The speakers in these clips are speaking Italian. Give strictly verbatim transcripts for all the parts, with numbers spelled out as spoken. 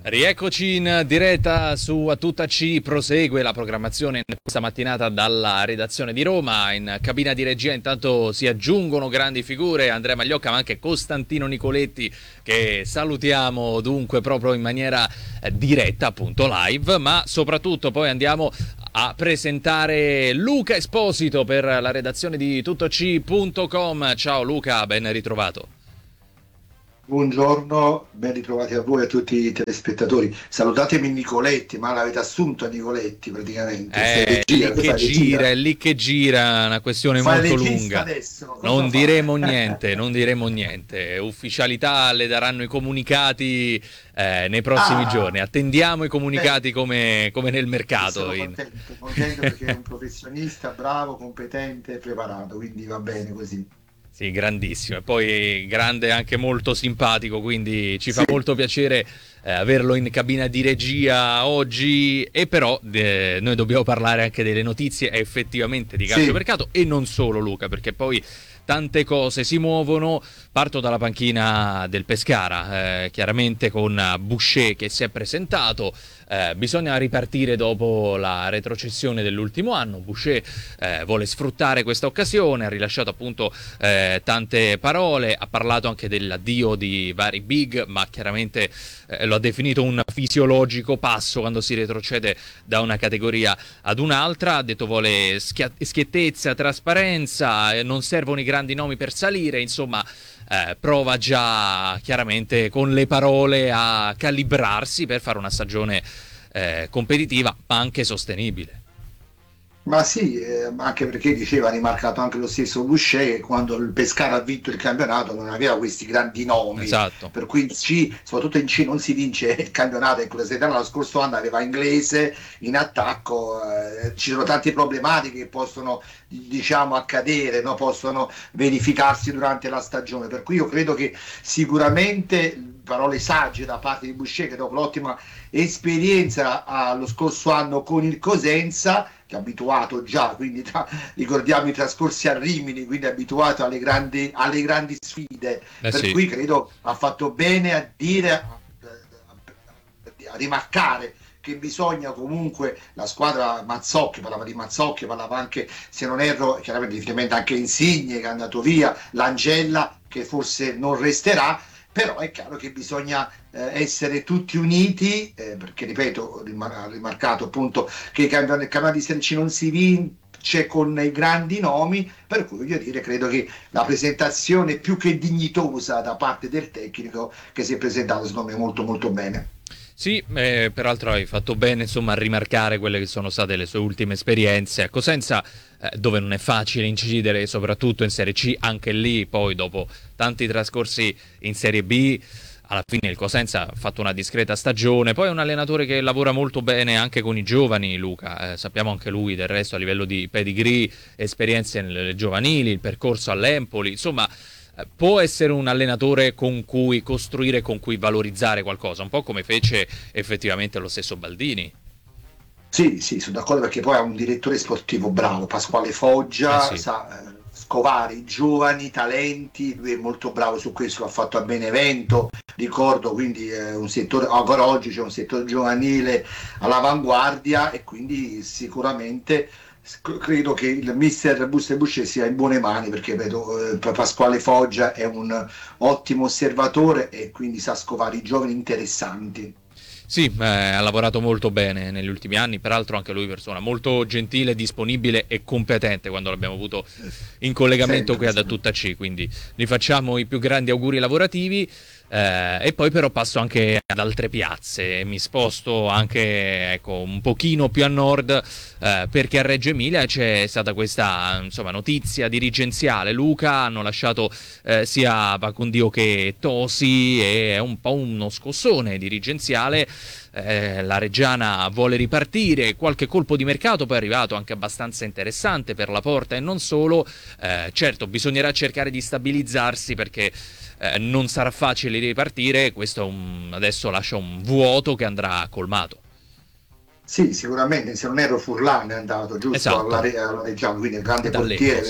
Rieccoci in diretta su A Tutta C, prosegue la programmazione questa mattinata dalla redazione di Roma. In cabina di regia intanto si aggiungono grandi figure, Andrea Magliocca ma anche Costantino Nicoletti, che salutiamo dunque proprio in maniera diretta, appunto live, ma soprattutto poi andiamo a presentare Luca Esposito per la redazione di tuttoc punto com. Ciao Luca, ben ritrovato. Buongiorno, ben ritrovati a voi e a tutti i telespettatori. Salutatemi Nicoletti, ma l'avete assunto a Nicoletti praticamente. È lì che gira, è lì che gira, una questione Fai molto lunga. Adesso, non fa? diremo niente, non diremo niente. Ufficialità le daranno i comunicati eh, nei prossimi ah, giorni. Attendiamo i comunicati eh, come, come nel mercato. sono In... contento, contento perché è un professionista bravo, competente e preparato, quindi va bene così. Sì, grandissimo, e poi grande, anche molto simpatico, quindi ci fa Sì. molto piacere eh, averlo in cabina di regia oggi. E però eh, noi dobbiamo parlare anche delle notizie effettivamente di calciomercato, sì. E non solo, Luca, perché poi tante cose si muovono. Parto dalla panchina del Pescara, eh, chiaramente con Boucher che si è presentato. Eh, bisogna ripartire dopo la retrocessione dell'ultimo anno. Boucher eh, vuole sfruttare questa occasione, ha rilasciato appunto eh, tante parole, ha parlato anche dell'addio di vari big, ma chiaramente eh, lo ha definito un fisiologico passo quando si retrocede da una categoria ad un'altra. Ha detto vuole schia- schiettezza, trasparenza, eh, non servono i grandi nomi per salire, insomma. Eh, prova già chiaramente con le parole a calibrarsi per fare una stagione eh, competitiva ma anche sostenibile. Ma sì, eh, anche perché diceva, ha rimarcato anche lo stesso Boucher, che quando il Pescara ha vinto il campionato non aveva questi grandi nomi, esatto. Per cui in C, soprattutto in C non si vince il campionato, in quella settimana lo scorso anno aveva Inglese in attacco, eh, ci sono tante problematiche che possono diciamo accadere, no? Possono verificarsi durante la stagione, per cui io credo che sicuramente parole sagge da parte di Boucher, che dopo l'ottima esperienza ah, lo scorso anno con il Cosenza, che è abituato già, quindi tra, ricordiamo i trascorsi a Rimini, quindi è abituato alle grandi, alle grandi sfide, eh per sì. cui credo ha fatto bene a dire, a, a, a rimarcare che bisogna comunque, la squadra Mazzocchi, parlava di Mazzocchi, parlava anche, se non erro, chiaramente riferimento anche Insigne che è andato via, l'Angella che forse non resterà, però è chiaro che bisogna eh, essere tutti uniti, eh, perché ripeto, ha rimarcato appunto che il campionato di Serie C non si vince con i grandi nomi, per cui voglio dire, credo che la presentazione più che dignitosa da parte del tecnico che si è presentato secondo me molto molto bene. Sì, eh, peraltro hai fatto bene insomma a rimarcare quelle che sono state le sue ultime esperienze a Cosenza, eh, dove non è facile incidere, soprattutto in Serie C. Anche lì poi dopo tanti trascorsi in Serie B, alla fine il Cosenza ha fatto una discreta stagione. Poi è un allenatore che lavora molto bene anche con i giovani, Luca, eh, sappiamo anche lui del resto a livello di pedigree, esperienze nelle giovanili, il percorso all'Empoli, insomma può essere un allenatore con cui costruire, con cui valorizzare qualcosa, un po' come fece effettivamente lo stesso Baldini. Sì, sì, sono d'accordo, perché poi ha un direttore sportivo bravo, Pasquale Foggia, eh sì. sa eh, scovare i giovani talenti, lui è molto bravo su questo, l'ha fatto a Benevento, ricordo, quindi eh, un settore, ancora oggi c'è un settore giovanile all'avanguardia e quindi sicuramente credo che il mister Buster Boucher sia in buone mani, perché vedo eh, Pasquale Foggia è un ottimo osservatore e quindi sa scovare i giovani interessanti. Sì, eh, ha lavorato molto bene negli ultimi anni, peraltro anche lui persona molto gentile, disponibile e competente quando l'abbiamo avuto in collegamento Sempre, qui ad A Tutta C, quindi gli facciamo i più grandi auguri lavorativi. Eh, e poi però passo anche ad altre piazze, mi sposto anche ecco un pochino più a nord, eh, perché a Reggio Emilia c'è stata questa insomma notizia dirigenziale. Luca, hanno lasciato eh, sia Pacundio che Tosi, e è un po' uno scossone dirigenziale. Eh, la Reggiana vuole ripartire, qualche colpo di mercato poi è arrivato anche abbastanza interessante per la Porta e non solo. Eh, certo, bisognerà cercare di stabilizzarsi, perché eh, non sarà facile ripartire. Questo è un, adesso lascia un vuoto che andrà colmato. Sì, sicuramente, se non erro Furlan è andato giusto, esatto. alla, alla Reggiana, quindi un grande D'Allecco, portiere, sì.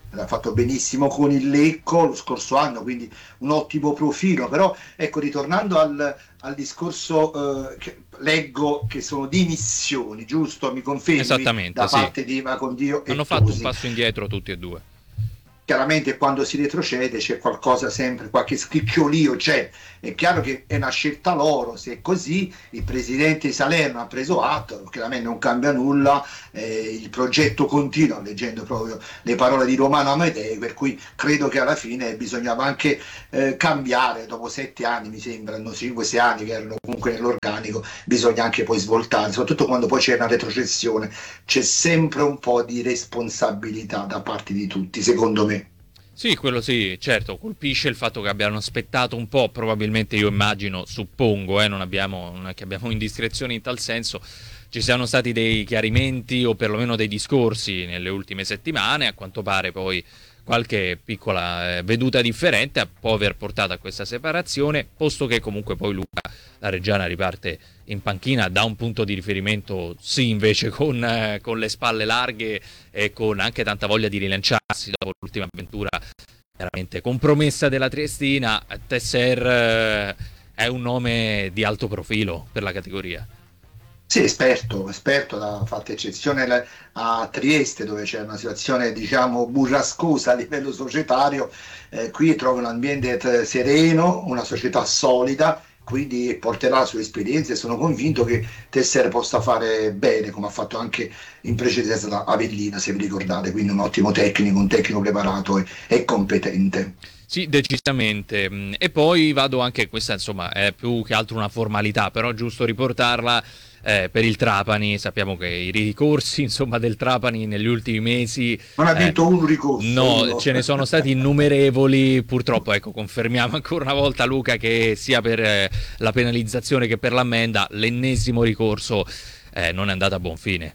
l'ha fatto benissimo con il Lecco lo scorso anno, quindi un ottimo profilo. Però ecco, ritornando al, al discorso, eh, che leggo che sono dimissioni, giusto? Mi confermi? Esattamente, Da sì. parte di Macondio e Hanno fatto un Tosi. passo indietro tutti e due. Chiaramente quando si retrocede c'è qualcosa sempre, qualche scricchiolio c'è. È chiaro che è una scelta loro, se è così il presidente Salerno ha preso atto, chiaramente non cambia nulla, eh, il progetto continua, leggendo proprio le parole di Romano Amedei, per cui credo che alla fine bisognava anche eh, cambiare, dopo sette anni mi sembrano, cinque sei anni che erano comunque nell'organico, bisogna anche poi svoltare, soprattutto quando poi c'è una retrocessione, c'è sempre un po' di responsabilità da parte di tutti, secondo me. Sì, quello sì, certo, colpisce il fatto che abbiano aspettato un po', probabilmente io immagino, suppongo, eh, non abbiamo, non è che abbiamo indiscrezioni in tal senso, ci siano stati dei chiarimenti o perlomeno dei discorsi nelle ultime settimane, a quanto pare poi qualche piccola eh, veduta differente può aver portato a questa separazione, posto che comunque poi Luca la Reggiana riparte in panchina da un punto di riferimento, sì, invece con, eh, con le spalle larghe e con anche tanta voglia di rilanciarsi dopo l'ultima avventura chiaramente compromessa della Triestina. Tesser eh, è un nome di alto profilo per la categoria. Sì, esperto, esperto, ha fatto eccezione a Trieste dove c'è una situazione diciamo burrascosa a livello societario, eh, qui trova un ambiente sereno, una società solida, quindi porterà la sua esperienza e sono convinto che Tesser possa fare bene come ha fatto anche in precedenza da Avellina, se vi ricordate, quindi un ottimo tecnico, un tecnico preparato e, e competente. Sì, decisamente. E poi vado anche, questa insomma è più che altro una formalità, però è giusto riportarla. Eh, per il Trapani sappiamo che i ricorsi insomma del Trapani negli ultimi mesi non ha eh, vinto un ricorso, no, uno. ce ne sono stati innumerevoli, purtroppo. Ecco, confermiamo ancora una volta, Luca, che sia per eh, la penalizzazione che per l'ammenda l'ennesimo ricorso eh, non è andato a buon fine.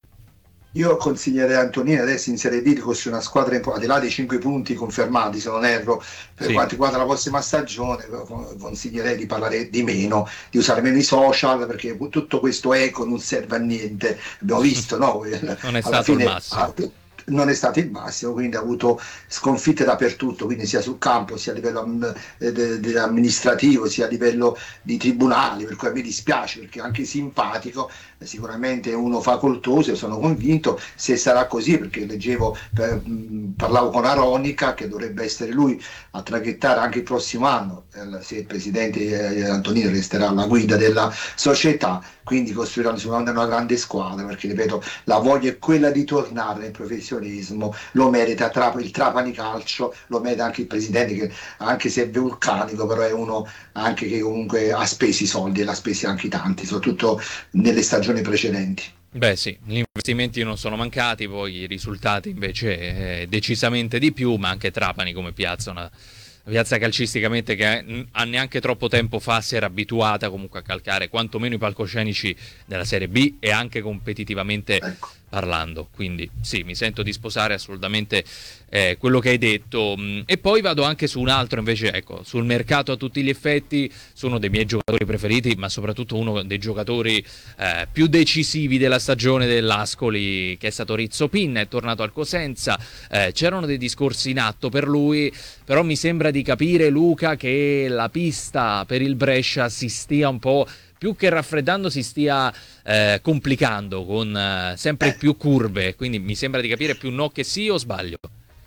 Io consiglierei a Antonino adesso in Serie D fosse una squadra in, al di là dei cinque punti confermati, se non erro, per Sì. quanto riguarda la prossima stagione, consiglierei di parlare di meno, di usare meno i social, perché tutto questo eco non serve a niente. Abbiamo visto, no? Non è Alla stato fine, il massimo. non è stato il massimo, quindi ha avuto sconfitte dappertutto, quindi sia sul campo, sia a livello amministrativo, sia a livello di tribunali, per cui a me dispiace perché anche simpatico, sicuramente uno facoltoso, sono convinto, se sarà così, perché leggevo, per, parlavo con Aronica che dovrebbe essere lui a traghettare anche il prossimo anno, se il presidente Antonino resterà alla guida della società, quindi costruiranno sicuramente una grande squadra, perché ripeto, la voglia è quella di tornare nel professionismo, lo merita il Trapani Calcio, lo merita anche il presidente che anche se è vulcanico, però è uno anche che comunque ha speso i soldi e l'ha spesi anche tanti, soprattutto nelle stagioni precedenti. Beh sì, gli investimenti non sono mancati, poi i risultati invece eh, decisamente di più, ma anche Trapani come piazza, una piazza calcisticamente che ha neanche troppo tempo fa si era abituata comunque a calcare quantomeno i palcoscenici della Serie B e anche competitivamente ecco. parlando, quindi sì, mi sento di sposare assolutamente eh, quello che hai detto. E poi vado anche su un altro invece, ecco, sul mercato a tutti gli effetti, su uno dei miei giocatori preferiti, ma soprattutto uno dei giocatori eh, più decisivi della stagione dell'Ascoli, che è stato Rizzo Pinna, è tornato al Cosenza, eh, c'erano dei discorsi in atto per lui, però mi sembra di capire, Luca, che la pista per il Brescia si stia un po', più che raffreddando, si stia eh, complicando con eh, sempre più curve, quindi mi sembra di capire più no che sì, o sbaglio?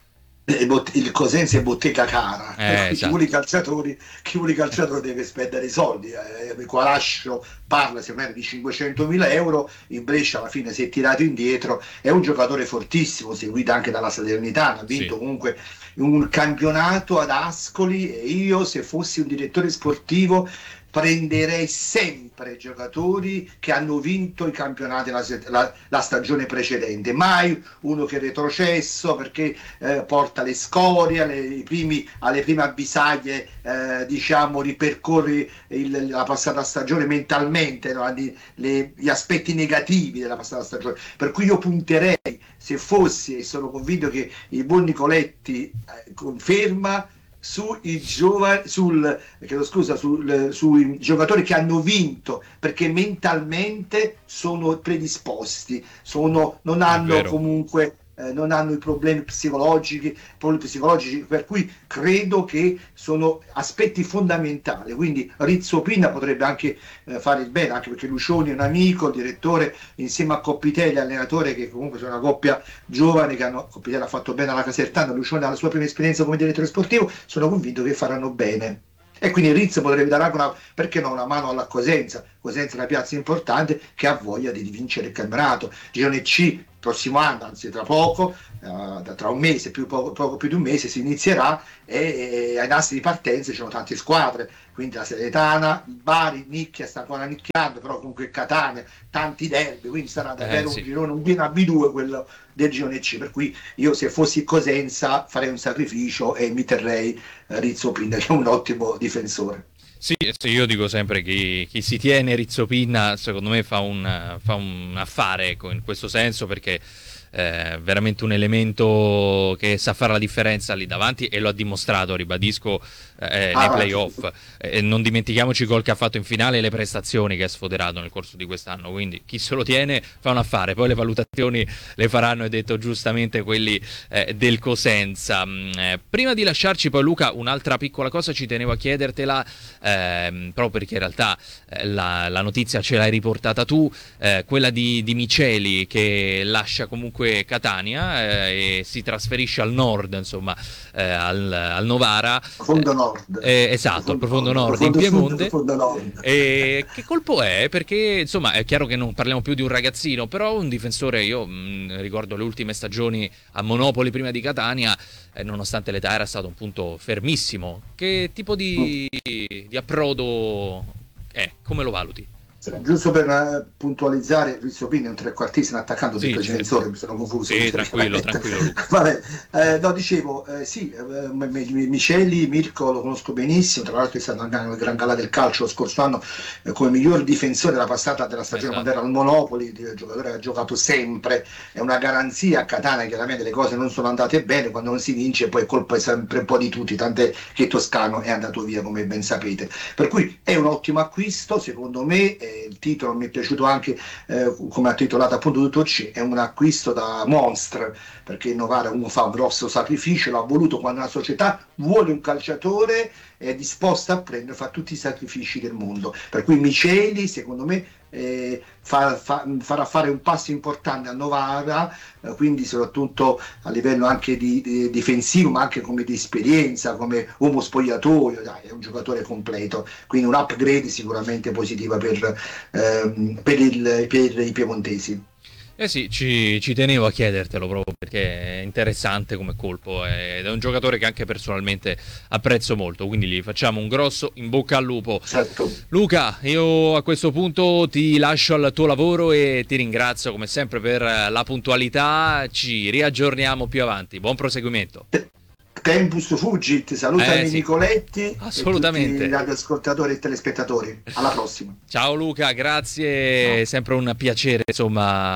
Il Cosenza è bottega cara, eh, chi, esatto. vuole i calciatori, chi vuole i calciatori deve spendere i soldi, eh, Quarascio parla se non è di cinquecentomila euro, in Brescia alla fine si è tirato indietro, è un giocatore fortissimo, seguito anche dalla Salernitana, ha vinto sì. comunque un campionato ad Ascoli, e io se fossi un direttore sportivo prenderei sempre giocatori che hanno vinto i campionati la, la, la stagione precedente, mai uno che è retrocesso perché eh, porta le scorie alle, i primi, alle prime avvisaglie, eh, diciamo ripercorre il, la passata stagione mentalmente, no? Le, gli aspetti negativi della passata stagione, per cui io punterei, se fossi, e sono convinto che il buon Nicoletti eh, conferma, sui giovani, sul, chiedo scusa, sul, sui giocatori che hanno vinto, perché mentalmente sono predisposti, sono, non hanno comunque eh, non hanno i problemi psicologici, problemi psicologici, per cui credo che sono aspetti fondamentali. Quindi Rizzo Pinna potrebbe anche eh, fare il bene, anche perché Lucioni è un amico, direttore, insieme a Coppitelli, allenatore, che comunque sono una coppia giovane, che hanno, Coppitelli ha fatto bene alla Casertana, Lucioni ha la sua prima esperienza come direttore sportivo, sono convinto che faranno bene. E quindi Rizzo potrebbe dare anche una, perché no, una mano alla Cosenza. Cosenza è una piazza importante che ha voglia di vincere il campionato. Girone C, prossimo anno, anzi tra poco, uh, tra un mese, più, poco, poco più di un mese si inizierà, e, e ai nastri di partenza ci sono tante squadre, quindi la Salernitana, il Bari, Nicchia sta ancora nicchiando, però comunque Catania, tanti derby, quindi sarà davvero eh, sì. un girone, un pieno a B due quello del girone C, per cui io se fossi Cosenza farei un sacrificio e mi terrei eh, Rizzo Pinna, che è un ottimo difensore. Sì, sì, io dico sempre che chi, chi si tiene Rizzo Pinna secondo me fa un, fa un affare, ecco, in questo senso, perché è veramente un elemento che sa fare la differenza lì davanti, e lo ha dimostrato, ribadisco, eh, nei playoff. Eh, non dimentichiamoci gol che ha fatto in finale e le prestazioni che ha sfoderato nel corso di quest'anno, quindi chi se lo tiene fa un affare, poi le valutazioni le faranno, hai detto giustamente, quelli eh, del Cosenza. Eh, prima di lasciarci poi, Luca, un'altra piccola cosa ci tenevo a chiedertela, eh, proprio perché in realtà eh, la, la notizia ce l'hai riportata tu, eh, quella di, di Miceli, che lascia comunque Catania eh, e si trasferisce al nord, insomma, eh, al, al Novara, profondo nord, eh, esatto, al profondo nord, profondo in Piemonte. Sud, nord. E che colpo è? Perché insomma è chiaro che non parliamo più di un ragazzino, però un difensore, io mh, ricordo le ultime stagioni a Monopoli prima di Catania, eh, nonostante l'età era stato un punto fermissimo. Che tipo di, mm. di approdo è? Come lo valuti? Giusto per uh, puntualizzare, Rizzo Pinna è un trequartista, un attaccante, sì, del certo. difensore, mi sono confuso. Sì, tranquillo, tranquillo. Vabbè, eh, no, dicevo, eh, sì, eh, Miceli, Mirko lo conosco benissimo, tra l'altro è stato anche nel Gran Gala del calcio lo scorso anno eh, come miglior difensore della passata della stagione, esatto. Quando era al Monopoli, il giocatore ha giocato sempre, è una garanzia. A Catania chiaramente le cose non sono andate bene, quando non si vince poi è colpa sempre un po' di tutti, tant'è che Toscano è andato via, come ben sapete. Per cui è un ottimo acquisto, secondo me. Eh, il titolo mi è piaciuto anche, eh, come ha titolato appunto tutto C, è un acquisto da monstre, perché Novara uno fa un grosso sacrificio, l'ha voluto quando una società vuole un calciatore, è disposta a prendere, fa tutti i sacrifici del mondo, per cui Miceli secondo me eh, fa, fa, farà fare un passo importante a Novara, eh, quindi soprattutto a livello anche di, di difensivo, ma anche come di esperienza, come uomo spogliatoio, dai, è un giocatore completo, quindi un upgrade sicuramente positiva per, ehm, per, il, per i piemontesi. Eh sì, ci, ci tenevo a chiedertelo proprio perché è interessante come colpo ed è un giocatore che anche personalmente apprezzo molto, quindi gli facciamo un grosso in bocca al lupo. Certo. Luca, io a questo punto ti lascio al tuo lavoro e ti ringrazio come sempre per la puntualità, ci riaggiorniamo più avanti, buon proseguimento. Tempus fugit, salutami eh, sì. Nicoletti, assolutamente, e tutti gli radioascoltatori e telespettatori. Alla prossima. Ciao Luca, grazie, no. Sempre un piacere insomma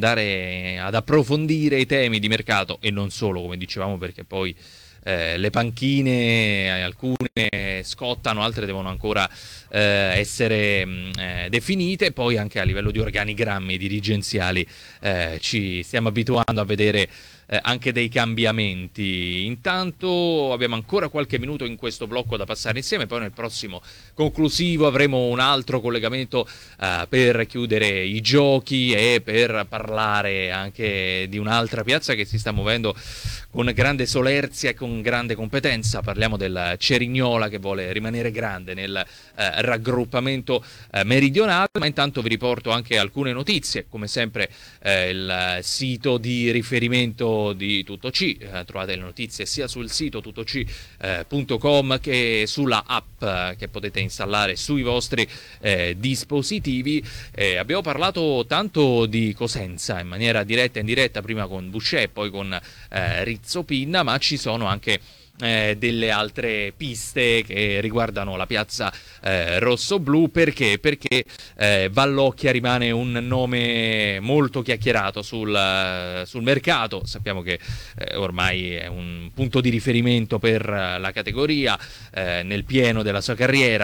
andare ad approfondire i temi di mercato e non solo, come dicevamo, perché poi eh, le panchine, alcune scottano, altre devono ancora eh, essere eh, definite, poi anche a livello di organigrammi dirigenziali eh, ci stiamo abituando a vedere Eh, anche dei cambiamenti. Intanto abbiamo ancora qualche minuto in questo blocco da passare insieme, poi nel prossimo conclusivo avremo un altro collegamento eh, per chiudere i giochi e per parlare anche di un'altra piazza che si sta muovendo con grande solerzia e con grande competenza. Parliamo del Cerignola, che vuole rimanere grande nel eh, raggruppamento eh, meridionale, ma intanto vi riporto anche alcune notizie, come sempre eh, il sito di riferimento di Tutto C, eh, trovate le notizie sia sul sito tuttoc punto com che sulla app eh, che potete installare sui vostri eh, dispositivi. Eh, abbiamo parlato tanto di Cosenza in maniera diretta e indiretta, prima con Boucher, poi con eh, Rizzo Pinna, ma ci sono anche Eh, delle altre piste che riguardano la piazza eh, rosso-blu. Perché? Perché eh, Vallocchia rimane un nome molto chiacchierato sul, uh, sul mercato. Sappiamo che eh, ormai è un punto di riferimento per uh, la categoria eh, nel pieno della sua carriera.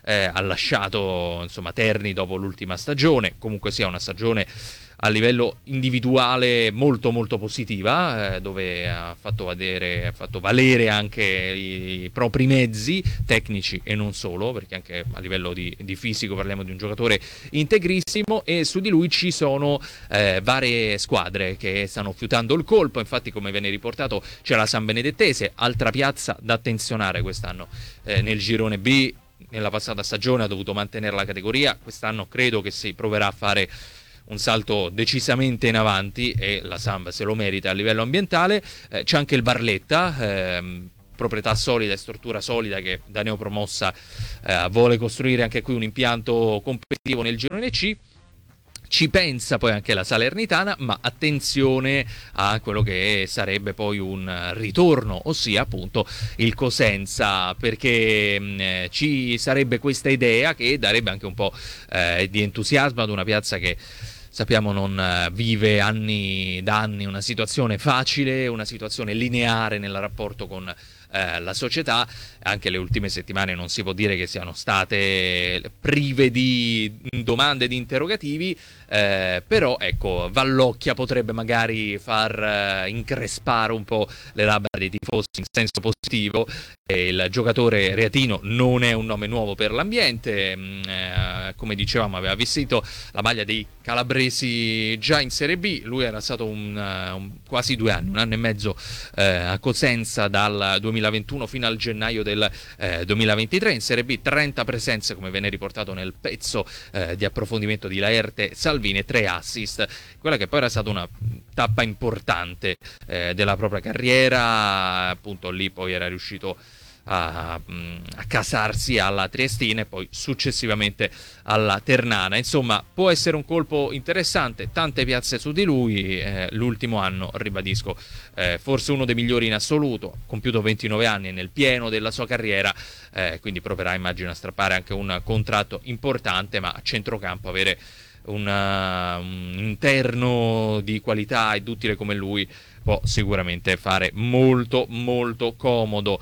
eh, ha lasciato insomma Terni dopo l'ultima stagione, comunque sia una stagione a livello individuale molto molto positiva, eh, dove ha fatto, vedere, ha fatto valere anche i, i propri mezzi tecnici e non solo, perché anche a livello di, di fisico parliamo di un giocatore integrissimo, e su di lui ci sono eh, varie squadre che stanno fiutando il colpo. Infatti, come viene riportato, c'è la San Benedettese, altra piazza da attenzionare quest'anno eh, nel girone B. Nella passata stagione ha dovuto mantenere la categoria, quest'anno credo che si proverà a fare un salto decisamente in avanti, e la Samp se lo merita a livello ambientale. Eh, c'è anche il Barletta, ehm, proprietà solida e struttura solida, che da neopromossa eh, vuole costruire anche qui un impianto competitivo nel girone C. Ci pensa poi anche la Salernitana, ma attenzione a quello che sarebbe poi un ritorno, ossia appunto il Cosenza, perché mh, ci sarebbe questa idea che darebbe anche un po' eh, di entusiasmo ad una piazza che sappiamo non eh, vive anni da anni una situazione facile, una situazione lineare nel rapporto con eh, la società. Anche le ultime settimane non si può dire che siano state prive di domande, di interrogativi, eh, però ecco, Vallocchia potrebbe magari far eh, increspare un po' le labbra dei tifosi in senso positivo. E il giocatore reatino non è un nome nuovo per l'ambiente, eh, come dicevamo aveva vestito la maglia dei calabresi già in Serie B. Lui era stato un, un, quasi due anni, un anno e mezzo eh, a Cosenza, dal duemilaventuno fino al gennaio del eh, duemilaventitré in Serie B, trenta presenze come viene riportato nel pezzo eh, di approfondimento di Laerte Salvini, e tre assist, quella che poi era stata una tappa importante eh, della propria carriera. Appunto lì poi era riuscito a, a casarsi alla Triestina e poi successivamente alla Ternana. Insomma, può essere un colpo interessante, tante piazze su di lui. Eh, l'ultimo anno, ribadisco, eh, forse uno dei migliori in assoluto, compiuto ventinove anni nel pieno della sua carriera, eh, quindi proverà, immagino, a strappare anche un contratto importante, ma a centrocampo avere una, un interno di qualità e duttile come lui può sicuramente fare molto molto comodo.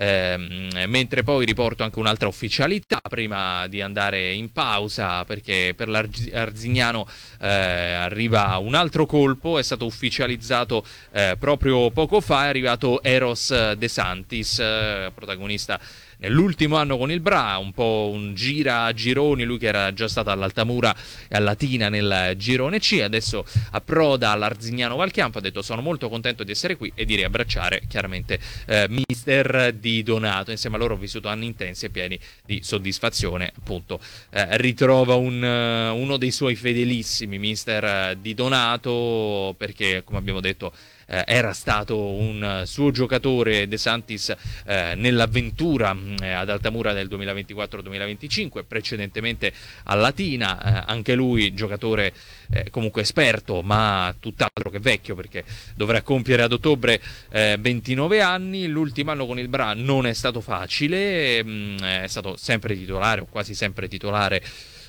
Eh, mentre poi riporto anche un'altra ufficialità prima di andare in pausa, perché per l'Arzignano eh, arriva un altro colpo, è stato ufficializzato eh, proprio poco fa, è arrivato Eros De Santis, eh, protagonista nell'ultimo anno con il Bra, un po' un gira a gironi, lui che era già stato all'Altamura e all'Atina nel girone C, adesso approda all'Arzignano Valchiampo. Ha detto: sono molto contento di essere qui e di riabbracciare chiaramente eh, mister Di Donato. Insieme a loro ho vissuto anni intensi e pieni di soddisfazione. Appunto eh, ritrova un, uh, uno dei suoi fedelissimi, mister Di Donato, perché come abbiamo detto Eh, era stato un suo giocatore De Santis eh, nell'avventura eh, ad Altamura del duemilaventiquattro duemilaventicinque, precedentemente a Latina, eh, anche lui giocatore eh, comunque esperto, ma tutt'altro che vecchio, perché dovrà compiere ad ottobre eh, ventinove anni. L'ultimo anno con il Bra non è stato facile, mh, è stato sempre titolare o quasi sempre titolare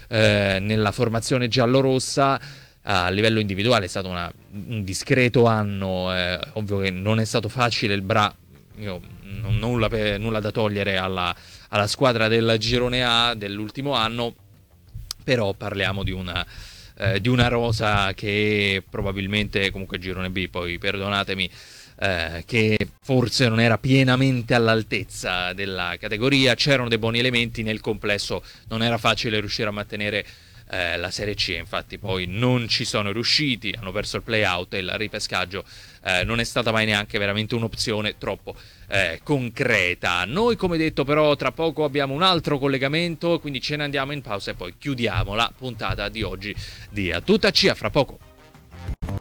eh, nella formazione giallorossa. A livello individuale è stato una, un discreto anno, eh, ovvio che non è stato facile il Bra, io, non, nulla, per, nulla da togliere alla, alla squadra del Girone A dell'ultimo anno, però parliamo di una, eh, di una rosa che probabilmente, comunque Girone B, poi perdonatemi, eh, che forse non era pienamente all'altezza della categoria. C'erano dei buoni elementi, nel complesso non era facile riuscire a mantenere Eh, la Serie C, infatti poi non ci sono riusciti, hanno perso il play-out e il ripescaggio eh, non è stata mai neanche veramente un'opzione troppo eh, concreta. Noi, come detto, però tra poco abbiamo un altro collegamento, quindi ce ne andiamo in pausa e poi chiudiamo la puntata di oggi di A Tutta C. A fra poco.